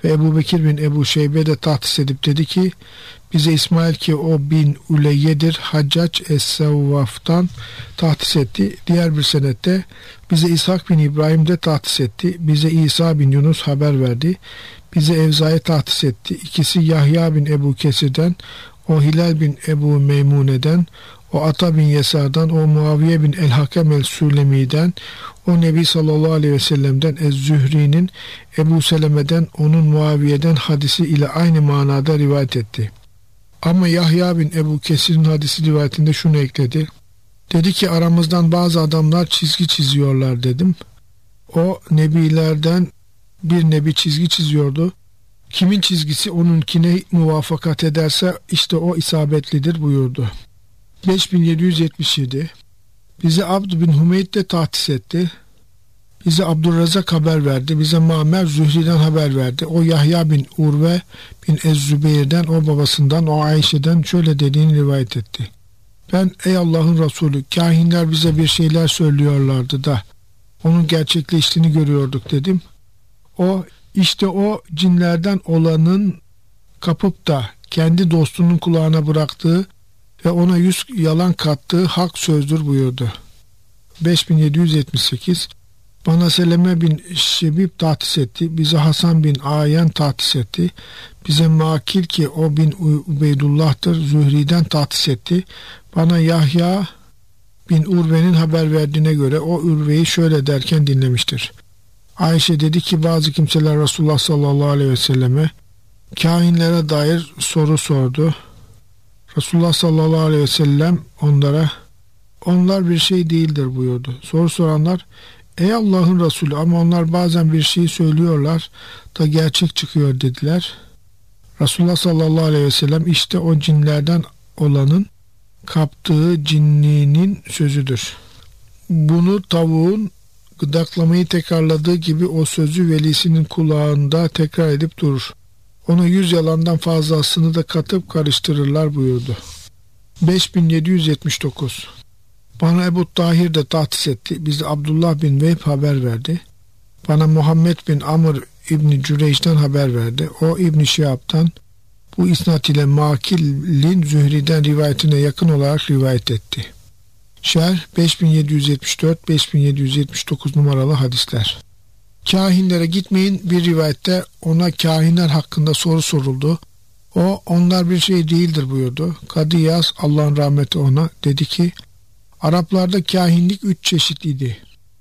Ve Ebu Bekir bin Ebu Şeybe de tahsis edip dedi ki bize İsmail ki o bin Uleyye'dir Haccac Es-Sevvaf'tan tahsis etti. Diğer bir senette bize İshak bin İbrahim de tahsis etti. Bize İsa bin Yunus haber verdi. Bize Evza'ya tahsis etti. İkisi Yahya bin Ebu Kesir'den, o Hilal bin Ebu Meymune'den, o Ata bin Yesar'dan, o Muaviye bin El-Hakem el-Sülemi'den, o Nebi sallallahu aleyhi ve sellem'den, Ez-Zühri'nin Ebu Seleme'den, onun Muaviye'den hadisi ile aynı manada rivayet etti. Ama Yahya bin Ebu Kesir'in hadisi rivayetinde şunu ekledi. Dedi ki aramızdan bazı adamlar çizgi çiziyorlar dedim. O nebilerden bir nebi çizgi çiziyordu. Kimin çizgisi onunkine muvafakat ederse işte o isabetlidir buyurdu. 5777 bize Abd bin Hümeyd de tahsis etti. Bize Abdurrazak haber verdi. Bize Ma'mer Zühri'den haber verdi. O Yahya bin Urve bin Ez-Zübeyir'den, o babasından, o Ayşe'den şöyle dediğini rivayet etti. Ben ey Allah'ın Resulü, kahinler bize bir şeyler söylüyorlardı da onun gerçekleştiğini görüyorduk dedim. O işte o cinlerden olanın kapıp da kendi dostunun kulağına bıraktığı ve ona 100 yalan kattığı hak sözdür buyurdu. 5778 bana Seleme bin Şebib tahsis etti. Bize Hasan bin Ayen tahsis etti. Bize Makil ki o bin Ubeydullah'tır Zühri'den tahsis etti. Bana Yahya bin Urve'nin haber verdiğine göre o Urve'yi şöyle derken dinlemiştir. Ayşe dedi ki bazı kimseler Resulullah sallallahu aleyhi ve selleme kahinlere dair soru sordu. Resulullah sallallahu aleyhi ve sellem onlara onlar bir şey değildir buyurdu. Soru soranlar ey Allah'ın Resulü ama onlar bazen bir şey söylüyorlar da gerçek çıkıyor dediler. Resulullah sallallahu aleyhi ve sellem işte o cinlerden olanın kaptığı cinninin sözüdür. Bunu tavuğun gıdaklamayı tekrarladığı gibi o sözü velisinin kulağında tekrar edip durur. Ona 100 yalandan fazlasını da katıp karıştırırlar buyurdu. 5779 Bana Ebu Tahir de tahsis etti. Bize Abdullah bin Vehb haber verdi. Bana Muhammed bin Amr İbni Cüreyş'ten haber verdi. O İbni Şihab'tan bu isnat ile Makil'in Zühri'den rivayetine yakın olarak rivayet etti. Şerh 5774-5779 numaralı hadisler. Kahinlere gitmeyin bir rivayette ona kahinler hakkında soru soruldu. O onlar bir şey değildir buyurdu. Kadı Yaz Allah'ın rahmeti ona dedi ki Araplarda kahinlik 3 çeşit idi.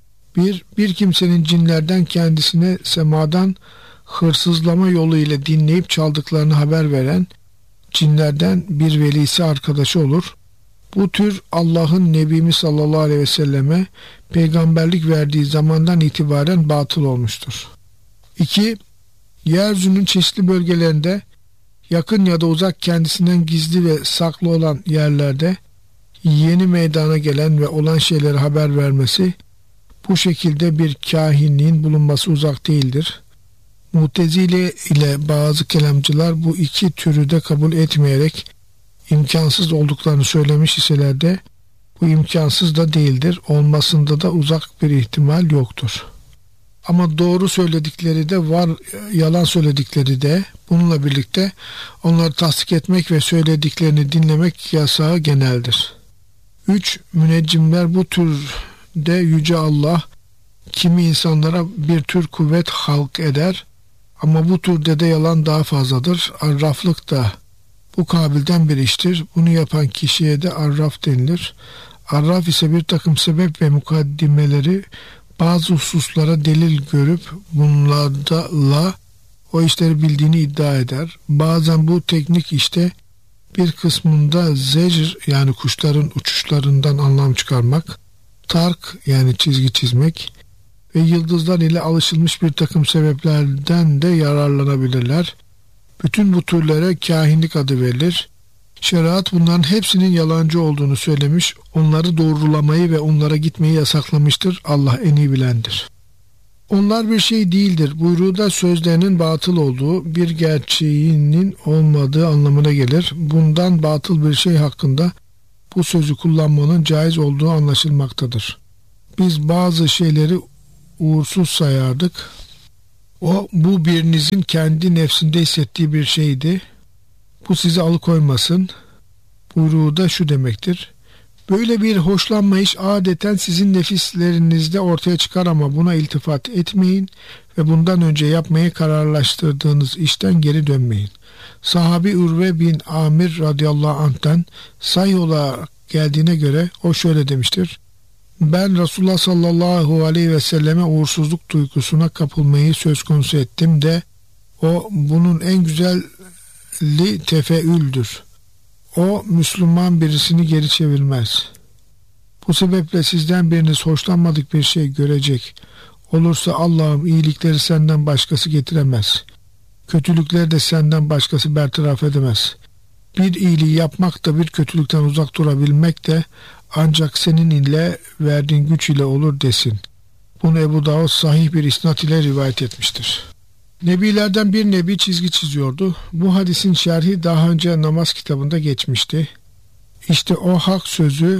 Bir kimsenin cinlerden kendisine semadan hırsızlama yolu ile dinleyip çaldıklarını haber veren cinlerden bir velisi arkadaşı olur. Bu tür Allah'ın Nebimiz sallallahu aleyhi ve selleme peygamberlik verdiği zamandan itibaren batıl olmuştur. 2. Yeryüzünün çeşitli bölgelerinde yakın ya da uzak kendisinden gizli ve saklı olan yerlerde yeni meydana gelen ve olan şeyleri haber vermesi, bu şekilde bir kahinliğin bulunması uzak değildir. Mu'tezile ile bazı kelamcılar bu iki türü de kabul etmeyerek imkansız olduklarını söylemiş iseler de bu imkansız da değildir. Olmasında da uzak bir ihtimal yoktur. Ama doğru söyledikleri de var, yalan söyledikleri de. Bununla birlikte onları tasdik etmek ve söylediklerini dinlemek yasağı geneldir. 3. Müneccimler bu türde Yüce Allah kimi insanlara bir tür kuvvet halk eder ama bu türde de yalan daha fazladır. Arraflık da bu kabilden bir iştir. Bunu yapan kişiye de arraf denilir. Arraf ise bir takım sebep ve mukaddimeleri bazı hususlara delil görüp bunlarla o işleri bildiğini iddia eder. Bazen bu teknik işte bir kısmında zecr yani kuşların uçuşlarından anlam çıkarmak, tark yani çizgi çizmek ve yıldızlar ile alışılmış bir takım sebeplerden de yararlanabilirler. Bütün bu türlere kahinlik adı verilir. Şeriat bunların hepsinin yalancı olduğunu söylemiş, onları doğrulamayı ve onlara gitmeyi yasaklamıştır. Allah en iyi bilendir. Onlar bir şey değildir buyruğu da sözlerinin batıl olduğu, bir gerçeğinin olmadığı anlamına gelir. Bundan batıl bir şey hakkında bu sözü kullanmanın caiz olduğu anlaşılmaktadır. Biz bazı şeyleri uğursuz sayardık. Bu birinizin kendi nefsinde hissettiği bir şeydi. Bu sizi alıkoymasın. Buyruğu da şu demektir. Böyle bir hoşlanmayış adeten sizin nefislerinizde ortaya çıkar ama buna iltifat etmeyin ve bundan önce yapmayı kararlaştırdığınız işten geri dönmeyin. Sahabi Urve bin Amir radıyallahu anh'ten sahih olarak geldiğine göre o şöyle demiştir. Ben Resulullah sallallahu aleyhi ve selleme uğursuzluk duygusuna kapılmayı söz konusu ettim de o bunun en güzeli tefeüldür. O Müslüman birisini geri çevirmez. Bu sebeple sizden biriniz hoşlanmadık bir şey görecek olursa Allah'ım iyilikleri senden başkası getiremez. Kötülükleri de senden başkası bertaraf edemez. Bir iyiliği yapmak da bir kötülükten uzak durabilmek de ancak senin ile verdiğin güç ile olur desin. Bunu Ebu Davud sahih bir isnat ile rivayet etmiştir. Nebilerden bir nebi çizgi çiziyordu. Bu hadisin şerhi daha önce namaz kitabında geçmişti. İşte o hak sözü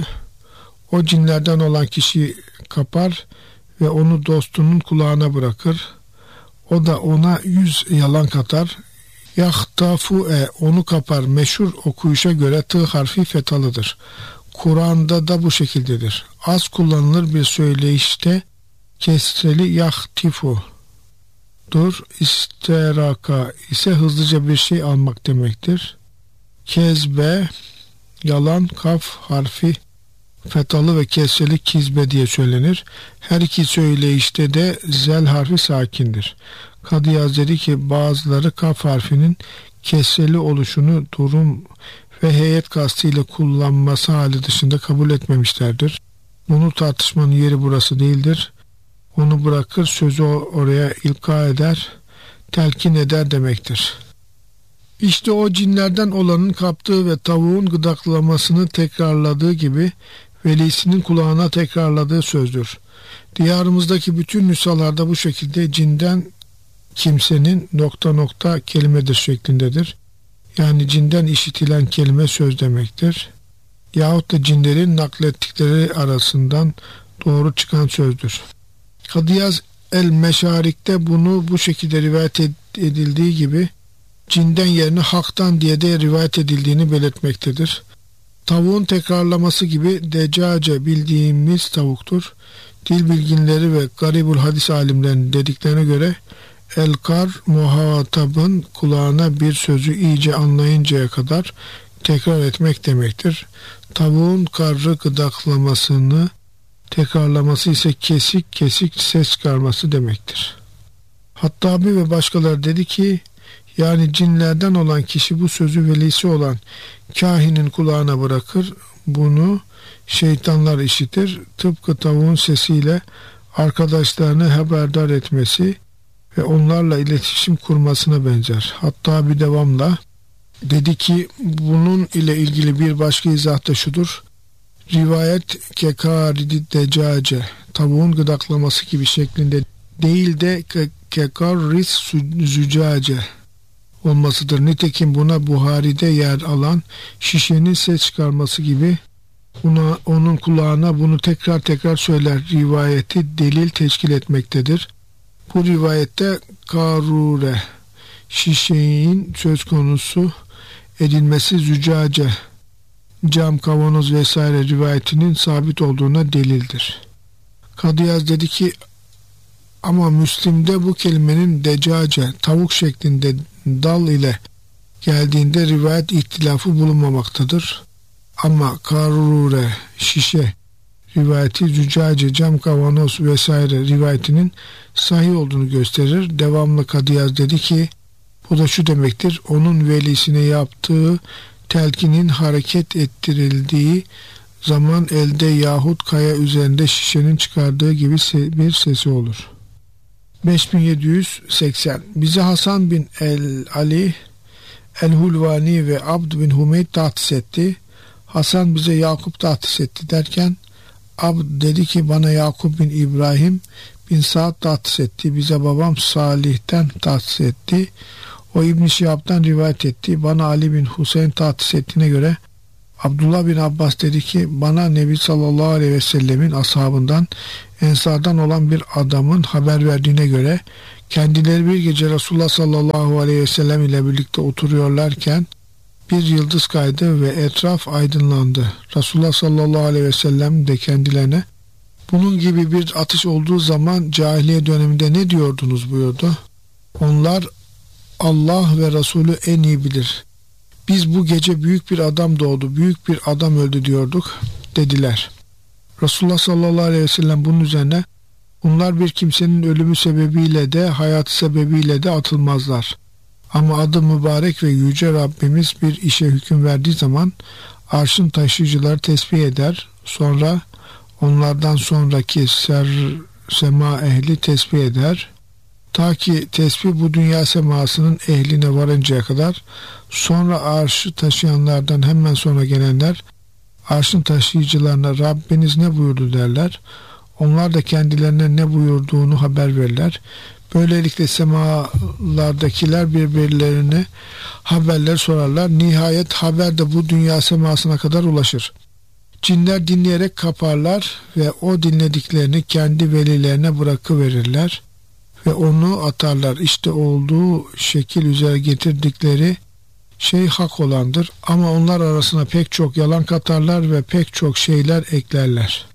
o cinlerden olan kişiyi kapar ve onu dostunun kulağına bırakır. O da ona 100 yalan katar. Yahtafu'e onu kapar. Meşhur okuyuşa göre tı harfi fetalıdır. Kur'an'da da bu şekildedir. Az kullanılır bir söyleyişte kesreli yahtifu dur. İsteraka ise hızlıca bir şey almak demektir. Kezbe yalan kaf harfi fetalı ve kesreli kizbe diye söylenir. Her iki söyleyişte de zel harfi sakindir. Kadıyaz dedi ki bazıları kaf harfinin kesreli oluşunu durum ve heyet kastıyla kullanması hali dışında kabul etmemişlerdir. Bunu tartışmanın yeri burası değildir. Onu bırakır sözü oraya ilka eder, telkin eder demektir. İşte o cinlerden olanın kaptığı ve tavuğun gıdaklamasını tekrarladığı gibi velisinin kulağına tekrarladığı sözdür. Diyarımızdaki bütün nüshalarda bu şekilde cinden kimsenin ... kelimedir şeklindedir. Yani cinden işitilen kelime söz demektir. Yahut da cinlerin naklettikleri arasından doğru çıkan sözdür. Kadıyaz el-Meşarik'te bunu bu şekilde rivayet edildiği gibi cinden yerine haktan diye de rivayet edildiğini belirtmektedir. Tavuğun tekrarlaması gibi decace bildiğimiz tavuktur. Dil bilginleri ve garibul hadis alimlerinin dediklerine göre el-kar muhatabın kulağına bir sözü iyice anlayıncaya kadar tekrar etmek demektir. Tavuğun karrı gıdaklamasını tekrarlaması ise kesik kesik ses çıkarması demektir. Hattabi ve başkaları dedi ki yani cinlerden olan kişi bu sözü velisi olan kahinin kulağına bırakır. Bunu şeytanlar işitir. Tıpkı tavuğun sesiyle arkadaşlarını haberdar etmesi ve onlarla iletişim kurmasına benzer. Hatta bir devamla dedi ki bunun ile ilgili bir başka izah da şudur. Rivayet kekaridi decace tavuğun gıdaklaması gibi şeklinde değil de kekarris zücace olmasıdır. Nitekim buna Buhari'de yer alan şişenin ses çıkarması gibi onun kulağına bunu tekrar tekrar söyler rivayeti delil teşkil etmektedir. Bu rivayette karure şişenin söz konusu edilmesi zücace cam, kavanoz vesaire rivayetinin sabit olduğuna delildir. Kadıyaz dedi ki ama Müslim'de bu kelimenin decace tavuk şeklinde dal ile geldiğinde rivayet ihtilafı bulunmamaktadır. Ama karure şişe rivayeti zücace cam, kavanoz vesaire rivayetinin sahih olduğunu gösterir. Devamlı Kadıyaz dedi ki bu da şu demektir. Onun velisine yaptığı telkinin hareket ettirildiği zaman elde yahut kaya üzerinde şişenin çıkardığı gibi bir sesi olur. 5780 Bize Hasan bin Ali el-Hulvani ve Abd bin Humeyd tahsis etti. Hasan bize Yakup tahsis etti derken Abd dedi ki bana Yakup bin İbrahim bin Sa'd tahsis etti. Bize babam Salih'ten tahsis etti. O İbn-i Şihab'dan rivayet etti. Bana Ali bin Hüseyin tahsis ettiğine göre Abdullah bin Abbas dedi ki bana Nebi sallallahu aleyhi ve sellemin ashabından Ensardan olan bir adamın haber verdiğine göre Kendileri bir gece Resulullah sallallahu aleyhi ve sellem ile birlikte oturuyorlarken bir yıldız kaydı ve etraf aydınlandı. Resulullah sallallahu aleyhi ve sellem de kendilerine bunun gibi bir atış olduğu zaman cahiliye döneminde ne diyordunuz buyurdu. Onlar Allah ve Resulü en iyi bilir. Biz bu gece büyük bir adam doğdu, büyük bir adam öldü diyorduk dediler. Resulullah sallallahu aleyhi ve sellem bunun üzerine bunlar bir kimsenin ölümü sebebiyle de hayatı sebebiyle de atılmazlar. Ama adı mübarek ve yüce Rabbimiz bir işe hüküm verdiği zaman arşın taşıyıcıları tesbih eder. Sonra onlardan sonraki sema ehli tesbih eder. Ta ki tesbih bu dünya semasının ehline varıncaya kadar, sonra arşı taşıyanlardan hemen sonra gelenler arşın taşıyıcılarına Rabbiniz ne buyurdu derler. Onlar da kendilerine ne buyurduğunu haber verirler. Böylelikle semalardakiler birbirlerine haberler sorarlar. Nihayet haber de bu dünya semasına kadar ulaşır. Cinler dinleyerek kaparlar ve o dinlediklerini kendi velilerine bırakıverirler ve onu atarlar. İşte olduğu şekil üzere getirdikleri şey hak olandır ama onlar arasına pek çok yalan katarlar ve pek çok şeyler eklerler.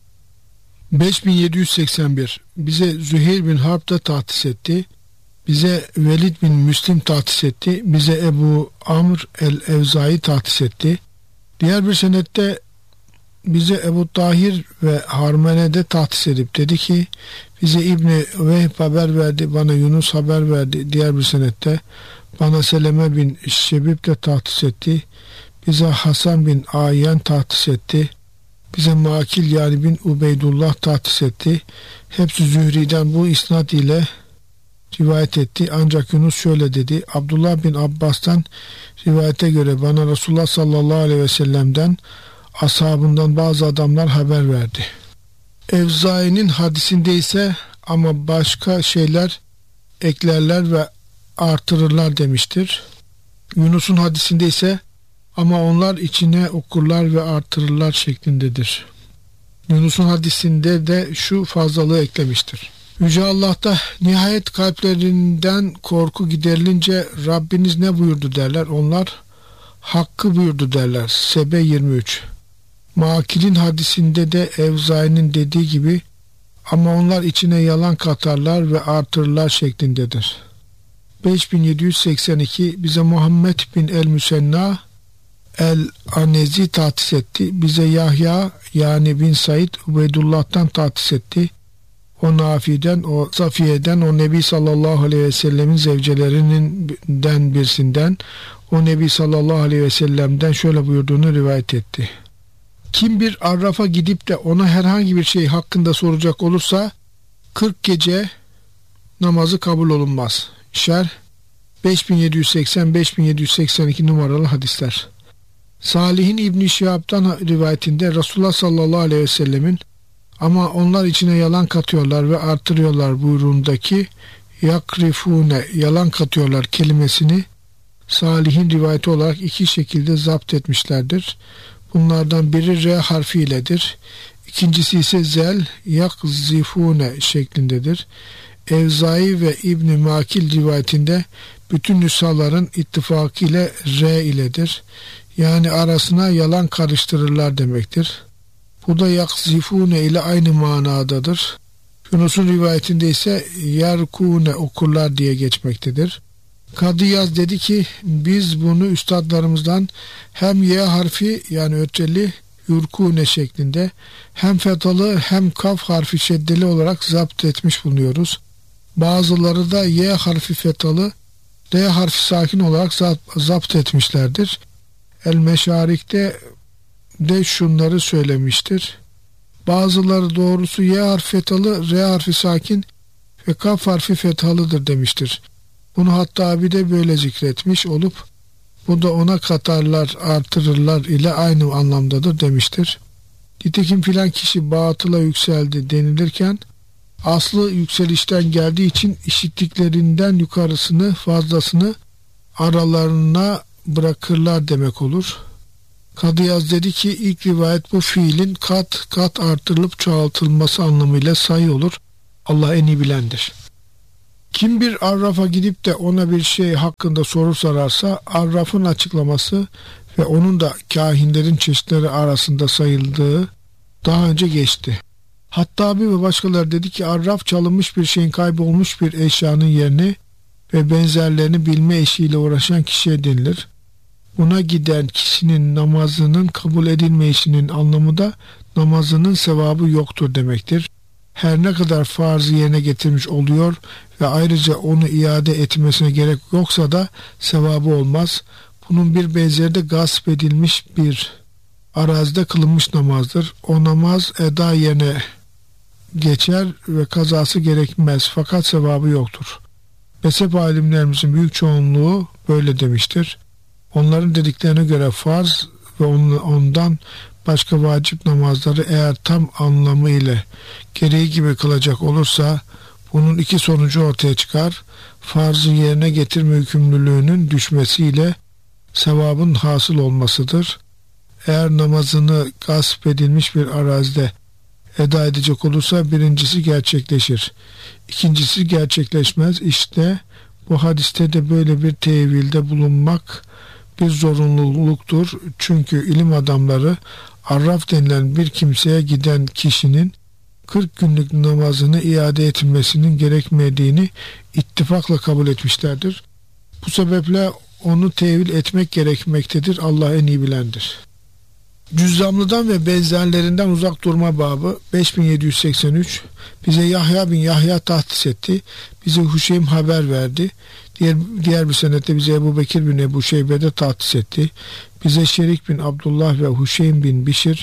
5781 Bize Züheyr bin Harp da tahsis etti. Bize Velid bin Müslim tahsis etti. Bize Ebu Amr el-Evzai tahsis etti. Diğer bir senette bize Ebu Tahir ve Harmene'de tahsis edip dedi ki bize İbni Vehb haber verdi, bana Yunus haber verdi. Diğer bir senette bana Seleme bin Şebib de tahsis etti. Bize Hasan bin Ayyen tahsis etti. Bize Makil yani bin Ubeydullah tahsis etti. Hepsi Zühri'den bu isnad ile rivayet etti. Ancak Yunus şöyle dedi. Abdullah bin Abbas'tan rivayete göre bana Resulullah sallallahu aleyhi ve sellem'den ashabından bazı adamlar haber verdi. Evzai'nin hadisinde ise ama başka şeyler eklerler ve artırırlar demiştir. Yunus'un hadisinde ise ama onlar içine okurlar ve artırırlar şeklindedir. Yunus'un hadisinde de şu fazlalığı eklemiştir. Yüce Allah'ta nihayet kalplerinden korku giderilince Rabbiniz ne buyurdu derler. Onlar hakkı buyurdu derler. Sebe 23 Makil'in hadisinde de Evzai'nin dediği gibi ama onlar içine yalan katarlar ve artırırlar şeklindedir. 5782 Bize Muhammed bin el-Müsenna el-Anezi tahsis etti. Bize Yahya yani bin Said Ubeydullah'tan tahsis etti. O Nafi'den, o Safiye'den, o Nebi sallallahu aleyhi ve sellemin zevcelerinden birisinden, o Nebi sallallahu aleyhi ve sellem'den şöyle buyurduğunu rivayet etti. Kim bir arrafa gidip de ona herhangi bir şey hakkında soracak olursa 40 gece namazı kabul olunmaz. Şerh 5780-5782 numaralı hadisler. Salih'in İbn-i Şihab'dan rivayetinde Resulullah sallallahu aleyhi ve sellemin ama onlar içine yalan katıyorlar ve artırıyorlar buyruğundaki yakrifune yalan katıyorlar kelimesini Salih'in rivayeti olarak iki şekilde zapt etmişlerdir. Bunlardan biri R harfi iledir. İkincisi ise zel yakzifune şeklindedir. Evzai ve İbn-i Makil rivayetinde bütün nüshaların ittifakı ile R iledir. Yani arasına yalan karıştırırlar demektir. Bu da yakzifune ile aynı manadadır. Yunus'un rivayetinde ise yarkune okurlar diye geçmektedir. Kadı Yaz dedi ki biz bunu üstadlarımızdan hem Y harfi yani ötreli yurkune şeklinde hem fetalı hem kaf harfi şeddeli olarak zapt etmiş bulunuyoruz. Bazıları da Y harfi fetalı D harfi sakin olarak zapt etmişlerdir. El-Meşarik'te de şunları söylemiştir. Bazıları doğrusu Y harfi fetalı, R harfi sakin ve kaf harfi fetalıdır demiştir. Bunu Hattabi de böyle zikretmiş olup bu da ona katarlar, artırırlar ile aynı anlamdadır demiştir. Nitekim filan kişi batıla yükseldi denilirken aslı yükselişten geldiği için işittiklerinden yukarısını fazlasını aralarına bırakırlar demek olur. Kadı Yaz dedi ki ilk rivayet bu fiilin kat kat artırılıp çoğaltılması anlamıyla sayı olur. Allah en iyi bilendir. Kim bir arrafa gidip de ona bir şey hakkında soru sorarsa, arrafın açıklaması ve onun da kahinlerin çeşitleri arasında sayıldığı daha önce geçti. Hattabi ve başkaları dedi ki arraf çalınmış bir şeyin, kaybolmuş bir eşyanın yerini ve benzerlerini bilme işiyle uğraşan kişiye denilir. Buna giden kişinin namazının kabul edilmeyişinin anlamı da namazının sevabı yoktur demektir. Her ne kadar farzı yerine getirmiş oluyor ve ayrıca onu iade etmesine gerek yoksa da sevabı olmaz. Bunun bir benzeri de gasp edilmiş bir arazide kılınmış namazdır. O namaz eda yerine geçer ve kazası gerekmez fakat sevabı yoktur. Mezhep alimlerimizin büyük çoğunluğu böyle demiştir. Onların dediklerine göre farz ve ondan başka vacip namazları eğer tam anlamıyla gereği gibi kılacak olursa bunun iki sonucu ortaya çıkar. Farzı yerine getirme yükümlülüğünün düşmesiyle sevabın hasıl olmasıdır. Eğer namazını gasp edilmiş bir arazide eda edecek olursa birincisi gerçekleşir. İkincisi gerçekleşmez. İşte bu hadiste de böyle bir tevilde bulunmak bir zorunluluktur. Çünkü ilim adamları arraf denilen bir kimseye giden kişinin 40 günlük namazını iade etmesinin gerekmediğini ittifakla kabul etmişlerdir. Bu sebeple onu tevil etmek gerekmektedir. Allah en iyi bilendir. Cüzzamlıdan ve benzerlerinden uzak durma babı 5783. Bize Yahya bin Yahya tahsis etti. Bize Huşeym haber verdi. Diğer bir senette bize Ebu Bekir bin Ebu Şeybe'de tahsis etti. Bize Şerik bin Abdullah ve Huşeym bin Bişir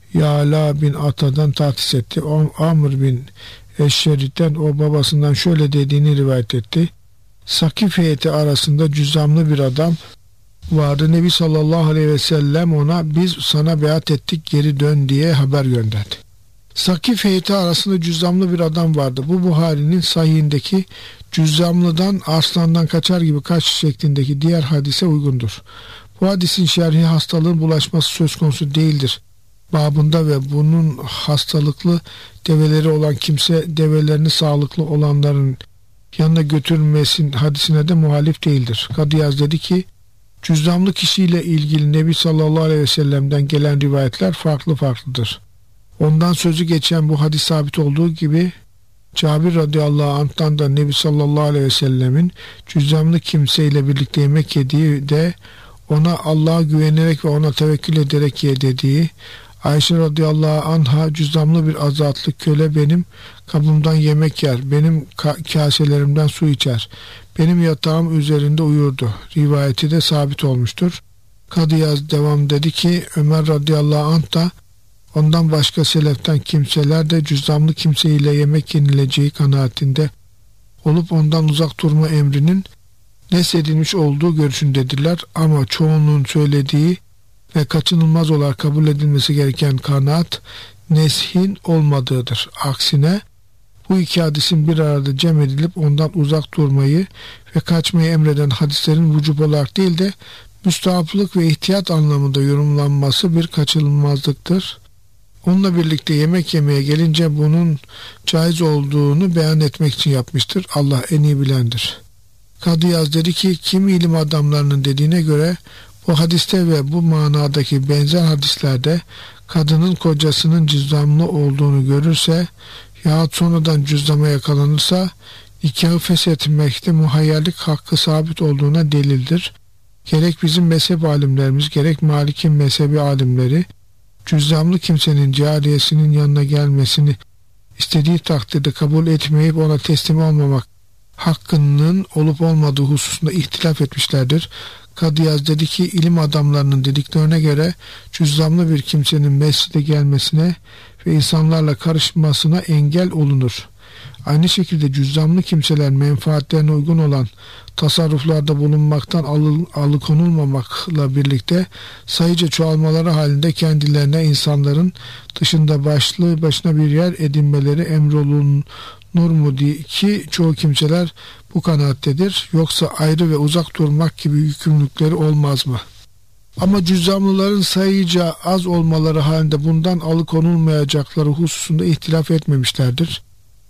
Yala bin Ata'dan tahsis etti. Amr bin Eşşerit'ten o babasından şöyle dediğini rivayet etti. Sakif heyeti arasında cüzzamlı bir adam vardı. Nebi sallallahu aleyhi ve sellem ona biz sana beyat ettik geri dön diye haber gönderdi. Sakif heyeti arasında cüzzamlı bir adam vardı. Bu Buhari'nin sahihindeki cüzzamlıdan arslandan kaçar gibi kaç şeklindeki diğer hadise uygundur. Bu hadisin şerhi hastalığın bulaşması söz konusu değildir babında ve bunun hastalıklı develeri olan kimse develerini sağlıklı olanların yanına götürmesin hadisine de muhalif değildir. Kadıyaz dedi ki cüzzamlı kişiyle ilgili Nebi sallallahu aleyhi ve sellem'den gelen rivayetler farklıdır. Ondan sözü geçen bu hadis sabit olduğu gibi Cabir radıyallahu anh'tan da Nebi sallallahu aleyhi ve sellemin cüzzamlı kimseyle birlikte yemek yediği de ona Allah'a güvenerek ve ona tevekkül ederek ye dediği, Ayşe radıyallahu anha cüzzamlı bir azatlı köle benim kabımdan yemek yer, benim kaselerimden su içer, benim yatağım üzerinde uyurdu rivayeti de sabit olmuştur. Kadıyaz devam dedi ki Ömer radıyallahu anh da ondan başka seleften kimseler de cüzzamlı kimseyle yemek yenileceği kanaatinde olup ondan uzak durma emrinin nesedilmiş olduğu görüşündedirler ama çoğunluğun söylediği ve kaçınılmaz olarak kabul edilmesi gereken kanaat neshin olmadığıdır. Aksine bu iki hadisin bir arada cem edilip ondan uzak durmayı ve kaçmayı emreden hadislerin vücub olarak değil de müstahaplık ve ihtiyat anlamında yorumlanması bir kaçınılmazlıktır. Onunla birlikte yemek yemeye gelince bunun caiz olduğunu beyan etmek için yapmıştır. Allah en iyi bilendir. Kadıyaz dedi ki kimi ilim adamlarının dediğine göre bu hadiste ve bu manadaki benzer hadislerde kadının kocasının cüzzamlı olduğunu görürse yahut sonradan cüzzama yakalanırsa nikahı feshetmekte muhayyerlik hakkı sabit olduğuna delildir. Gerek bizim mezhep alimlerimiz gerek Maliki mezhebi alimleri cüzzamlı kimsenin cariyesinin yanına gelmesini istediği takdirde kabul etmeyip ona teslim olmamak hakkının olup olmadığı hususunda ihtilaf etmişlerdir. Kadıyaz dedi ki ilim adamlarının dediklerine göre cüzzamlı bir kimsenin mescide gelmesine ve insanlarla karışmasına engel olunur. Aynı şekilde cüzzamlı kimseler menfaatlerine uygun olan tasarruflarda bulunmaktan alıkonulmamakla birlikte sayıca çoğalmaları halinde kendilerine insanların dışında başlı başına bir yer edinmeleri emrolunur mu diye ki çoğu kimseler bu kanaattedir. Yoksa ayrı ve uzak durmak gibi yükümlülükleri olmaz mı? Ama cüzzamlıların sayıca az olmaları halinde bundan alıkonulmayacakları hususunda ihtilaf etmemişlerdir.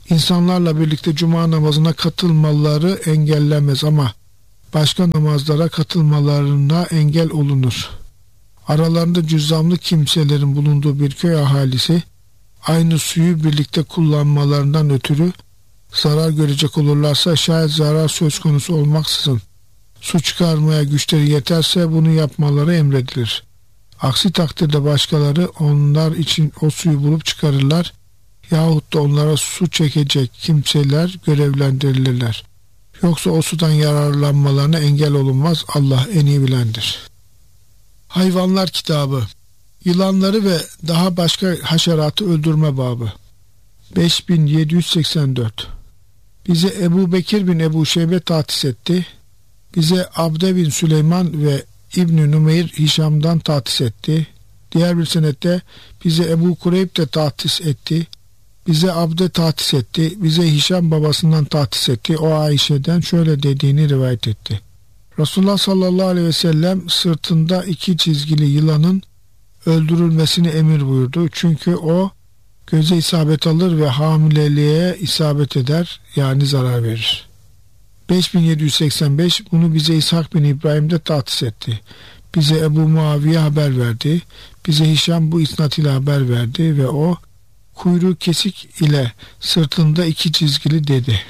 İnsanlarla birlikte cuma namazına katılmaları engellenmez ama başka namazlara katılmalarına engel olunur. Aralarında cüzzamlı kimselerin bulunduğu bir köy ahalisi aynı suyu birlikte kullanmalarından ötürü zarar görecek olurlarsa, şayet zarar söz konusu olmaksızın su çıkarmaya güçleri yeterse bunu yapmaları emredilir. Aksi takdirde başkaları onlar için o suyu bulup çıkarırlar yahut da onlara su çekecek kimseler görevlendirilirler. Yoksa o sudan yararlanmalarına engel olunmaz. Allah en iyi bilendir. Hayvanlar kitabı, yılanları ve daha başka haşeratı öldürme babı. 5784. Bize Ebu Bekir bin Ebu Şeybe tahsis etti. Bize Abde bin Süleyman ve İbn-i Numeyr Hişam'dan tahsis etti. Diğer bir senette bize Ebu Kureyb de tahsis etti. Bize Abde tahsis etti. Bize Hişam babasından tahsis etti. O Ayşe'den şöyle dediğini rivayet etti. Resulullah sallallahu aleyhi ve sellem sırtında 2 çizgili yılanın öldürülmesini emir buyurdu. Çünkü o göze isabet alır ve hamileliğe isabet eder, yani zarar verir. 5785. Bunu bize İshak bin İbrahim de tahsis etti. Bize Ebu Muaviye haber verdi. Bize Hişam bu isnat ile haber verdi ve o kuyruğu kesik ile sırtında 2 çizgili dedi.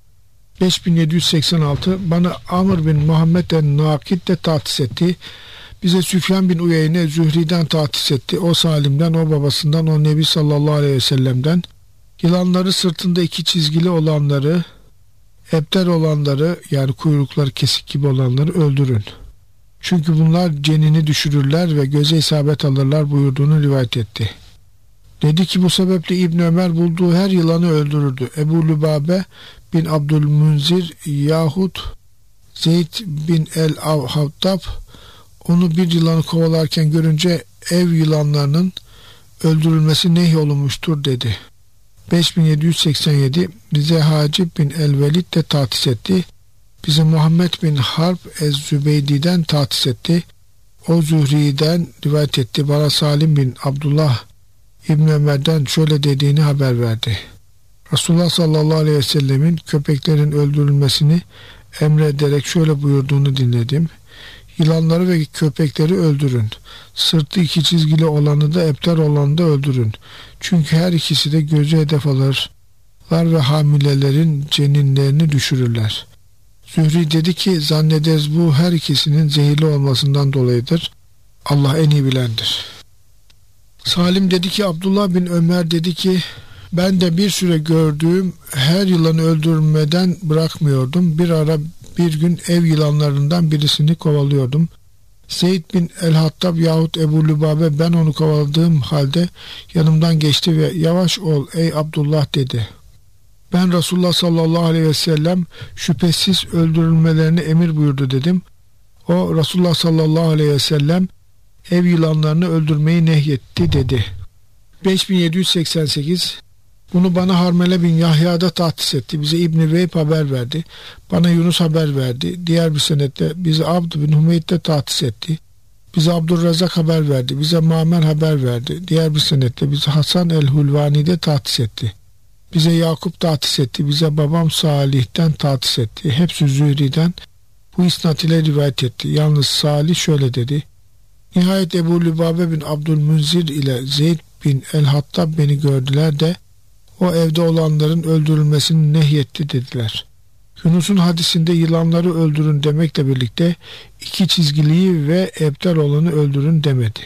5786. Bana Amr bin Muhammed el-Nakid de tahsis etti. Bize Süfyan bin Uyeyne Zühri'den tahsis etti. O Salim'den, o babasından, o Nebi sallallahu aleyhi ve sellem'den. Yılanları sırtında 2 çizgili olanları, ebter olanları, yani kuyrukları kesik gibi olanları öldürün. Çünkü bunlar cenini düşürürler ve göze isabet alırlar buyurduğunu rivayet etti. Dedi ki bu sebeple İbn Ömer bulduğu her yılanı öldürürdü. Ebu Lübabe bin Abdülmünzir yahut Zeyd bin el-Havtab onu bir yılanı kovalarken görünce ev yılanlarının öldürülmesi nehyolunmuştur dedi. 5787. Bize Hacib bin el-Velid de tahsis etti. Bize Muhammed bin Harb ez-Zübeydi'den tahsis etti. O Zühri'den rivayet etti. Bana Salim bin Abdullah İbn Ömer'den şöyle dediğini haber verdi. Resulullah sallallahu aleyhi ve sellemin köpeklerin öldürülmesini emrederek şöyle buyurduğunu dinledim. Yılanları ve köpekleri öldürün. Sırtı 2 çizgili olanı da ebter olanı da öldürün. Çünkü her ikisi de gözü hedef alırlar ve hamilelerin ceninlerini düşürürler. Zühri dedi ki zannederiz bu her ikisinin zehirli olmasından dolayıdır. Allah en iyi bilendir. Salim dedi ki Abdullah bin Ömer dedi ki ben de bir süre gördüğüm her yılanı öldürmeden bırakmıyordum. Bir ara bir gün ev yılanlarından birisini kovalıyordum. Zeyd bin el-Hattab yahut Ebu Lübabe ben onu kovaladığım halde yanımdan geçti ve yavaş ol ey Abdullah dedi. Ben Resulullah sallallahu aleyhi ve sellem şüphesiz öldürülmelerini emir buyurdu dedim. O Resulullah sallallahu aleyhi ve sellem ev yılanlarını öldürmeyi nehyetti dedi. 5788. Bunu bana Harmele bin Yahya'da tahsis etti. Bize İbn-i Veyb haber verdi. Bana Yunus haber verdi. Diğer bir senette bize Abd bin Hümeyd'de tahsis etti. Bize Abdurrazak haber verdi. Bize Mamer haber verdi. Diğer bir senette bize Hasan el-Hulvani'de tahsis etti. Bize Yakup tahsis etti. Bize babam Salih'ten tahsis etti. Hepsi Zühri'den bu isnat ile rivayet etti. Yalnız Salih şöyle dedi. Nihayet Ebu Lübabe bin Abdülmünzir ile Zeyd bin el-Hattab beni gördüler de o evde olanların öldürülmesini nehyetti dediler. Yunus'un hadisinde yılanları öldürün demekle birlikte 2 çizgiliyi ve ebter olanı öldürün demedi.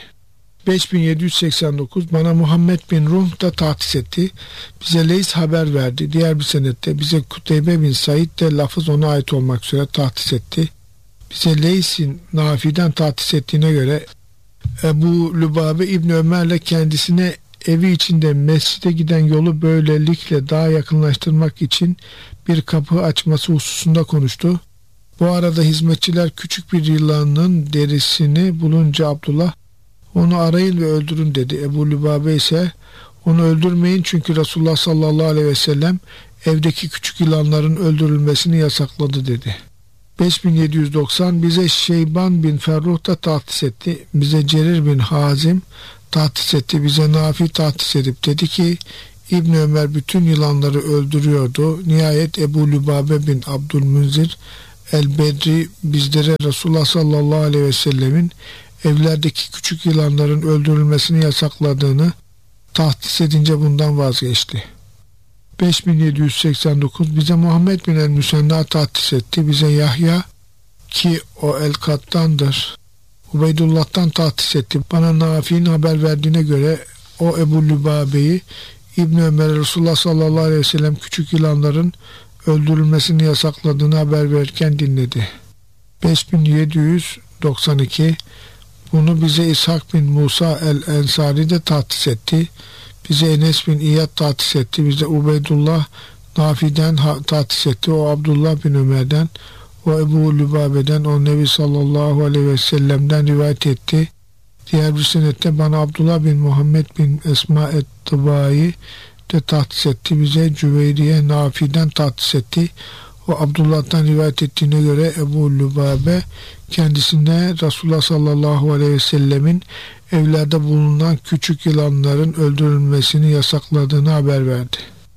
5789. Bana Muhammed bin Ruh da tahsis etti. Bize Leys haber verdi. Diğer bir senette bize Kuteybe bin Said de lafız ona ait olmak üzere tahsis etti. Bize Leys'in Nafi'den tahsis ettiğine göre Ebu Lübabe İbni Ömer'le kendisine evi içinde mescide giden yolu böylelikle daha yakınlaştırmak için bir kapı açması hususunda konuştu. Bu arada hizmetçiler küçük bir yılanın derisini bulunca Abdullah onu arayın ve öldürün dedi. Ebu Lübabe ise onu öldürmeyin çünkü Resulullah sallallahu aleyhi ve sellem evdeki küçük yılanların öldürülmesini yasakladı dedi. 5790. Bize Şeyban bin Ferruh da tahsis etti. Bize Cerir bin Hazim tahsis etti. Bize Nafi tahsis edip dedi ki İbn Ömer bütün yılanları öldürüyordu. Nihayet Ebu Lübabe bin Abdülmünzir el-Bedri bizlere Resulullah sallallahu aleyhi ve sellemin evlerdeki küçük yılanların öldürülmesini yasakladığını tahdis edince bundan vazgeçti. 5789 bize Muhammed bin el-Müsenna tahdis etti. Bize Yahya ki o El-Kattan'dır, Ubeydullah'tan tahdis etti. Bana Nafi'nin haber verdiğine göre o Ebu Lübabe'yi İbn Ömer Resulullah sallallahu aleyhi ve sellem küçük yılanların öldürülmesini yasakladığını haber verirken dinledi. 5792 bunu bize İshak bin Musa el-Ensari de tahdis etti. Bize Enes bin İyad tahdis etti. Bize Ubeydullah Nafi'den tahdis etti. O Abdullah bin Ömer'den, o Ebu Lübabe'den, o Nebi sallallahu aleyhi ve sellem'den rivayet etti. Diğer bir senette bana Abdullah bin Muhammed bin Esma et-Tıbai de tahdis etti. Bize Cüveyriye Nafi'den tahdis etti. O Abdullah'tan rivayet ettiğine göre Ebu Lübabe kendisine Resulullah sallallahu aleyhi ve sellemin evlerde bulunan küçük yılanların öldürülmesini yasakladığını haber verdi.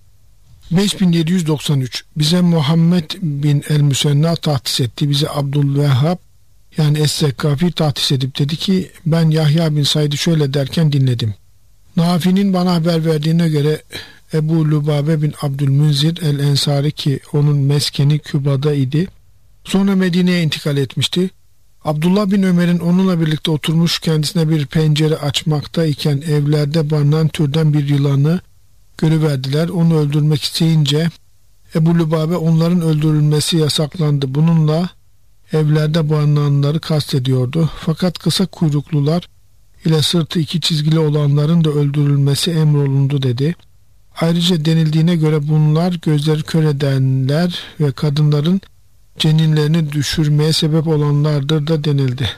5793 bize Muhammed bin el-Müsenna tahdis etti. Bize Abdülvehhab yani Es-Sekkafi tahdis edip dedi ki ben Yahya bin Said'i şöyle derken dinledim. Nafi'nin bana haber verdiğine göre Ebu Lübabe bin Abdülmünzir el-Ensari ki onun meskeni Küba'da idi. Sonra Medine'ye intikal etmişti. Abdullah bin Ömer'in onunla birlikte oturmuş kendisine bir pencere açmakta iken evlerde barınan türden bir yılanı görüverdiler. Onu öldürmek isteyince Ebu Lübabe onların öldürülmesi yasaklandı. Bununla evlerde barınanları kastediyordu. Fakat kısa kuyruklular ile sırtı iki çizgili olanların da öldürülmesi emrolundu dedi. Ayrıca denildiğine göre bunlar gözleri kör edenler ve kadınların ceninlerini düşürmeye sebep olanlardır da denildi.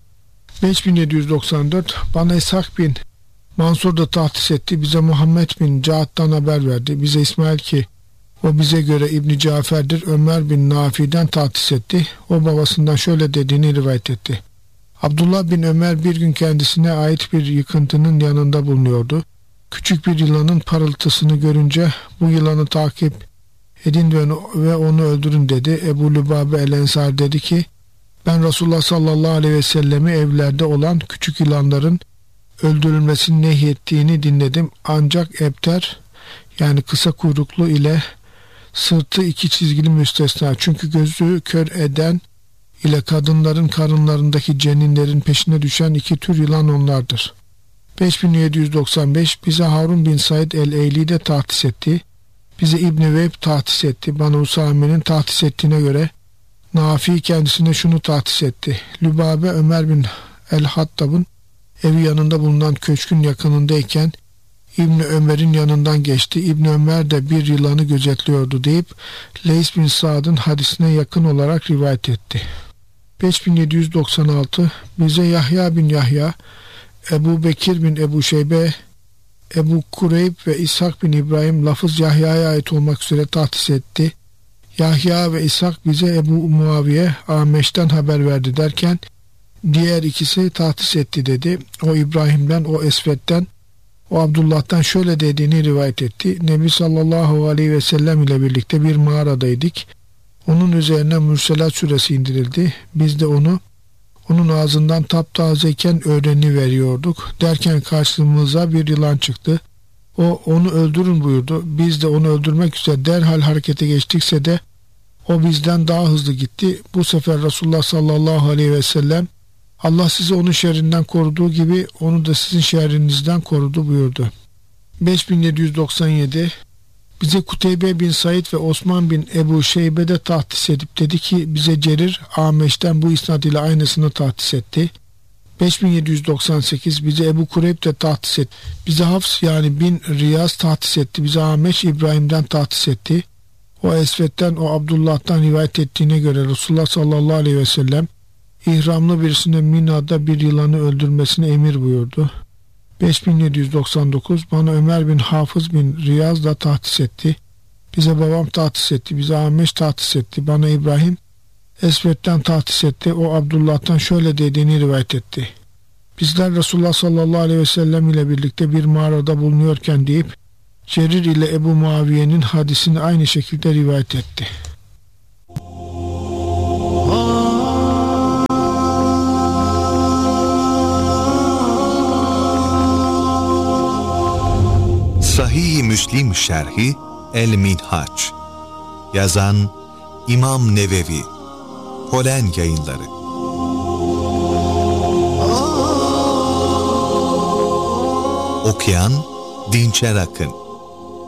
5794 bana İshak bin Mansur da tahdis etti. Bize Muhammed bin Caad'dan haber verdi. Bize İsmail ki o bize göre İbn Cafer'dir. Ömer bin Nafi'den tahdis etti. O babasından şöyle dediğini rivayet etti. Abdullah bin Ömer bir gün kendisine ait bir yıkıntının yanında bulunuyordu. Küçük bir yılanın parıltısını görünce bu yılanı takip edin ve onu öldürün dedi. Ebu Lübabe el-Ensar dedi ki ben Resulullah sallallahu aleyhi ve sellemi evlerde olan küçük yılanların öldürülmesini nehyettiğini dinledim. Ancak ebter yani kısa kuyruklu ile sırtı iki çizgili müstesna. Çünkü gözü kör eden ile kadınların karınlarındaki ceninlerin peşine düşen iki tür yılan onlardır. 5795 bize Harun bin Said el-Eyli de tahdis etti. Bize İbn-i Vehb tahdis etti. Bana Usame'nin tahdis ettiğine göre Nafi kendisine şunu tahdis etti. Lübabe Ömer bin el-Hattab'ın evi yanında bulunan köşkün yakınındayken İbn Ömer'in yanından geçti. İbn Ömer de bir yılanı gözetliyordu deyip Leys bin Sa'd'ın hadisine yakın olarak rivayet etti. 5796 bize Yahya bin Yahya, Ebu Bekir bin Ebu Şeybe, Ebu Kureyb ve İshak bin İbrahim lafız Yahya'ya ait olmak üzere tahdis etti. Yahya ve İshak bize Ebu Muaviye Ameş'ten haber verdi derken diğer ikisi tahdis etti dedi. O İbrahim'den, o Esved'den, o Abdullah'tan şöyle dediğini rivayet etti. Nebi sallallahu aleyhi ve sellem ile birlikte bir mağaradaydık. Onun üzerine Mürselat suresi indirildi. Biz de onun ağzından taptazeyken öğreniveriyorduk. Derken karşımıza bir yılan çıktı. O onu öldürün buyurdu. Biz de onu öldürmek üzere derhal harekete geçtikse de o bizden daha hızlı gitti. Bu sefer Resulullah sallallahu aleyhi ve sellem Allah sizi onun şerrinden koruduğu gibi onu da sizin şerrinizden korudu buyurdu. 5797 bize Kuteybe bin Said ve Osman bin Ebu Şeybe de tahdis edip dedi ki bize Cerir Ameş'ten bu isnad ile aynısını tahdis etti. 5798 bize Ebu Kureyb de tahdis etti. Bize Hafs yani bin Riyaz tahdis etti. Bize Ameş İbrahim'den tahdis etti. O Esved'den, o Abdullah'tan rivayet ettiğine göre Resulullah sallallahu aleyhi ve sellem ihramlı birisine Mina'da bir yılanı öldürmesine emir buyurdu. 5799 bana Ömer bin Hafız bin Riyaz da tahdis etti. Bize babam tahdis etti. Bize Ameş tahdis etti. Bana İbrahim Esved'den tahdis etti. O Abdullah'tan şöyle dediğini rivayet etti. Bizler Resulullah sallallahu aleyhi ve sellem ile birlikte bir mağarada bulunuyorken deyip Cerir ile Ebu Muaviye'nin hadisini aynı şekilde rivayet etti. Sahih-i Müslim Şerhi El-Minhaç. Yazan İmam Nevevi. Polen Yayınları. Okuyan Dinçer Akın.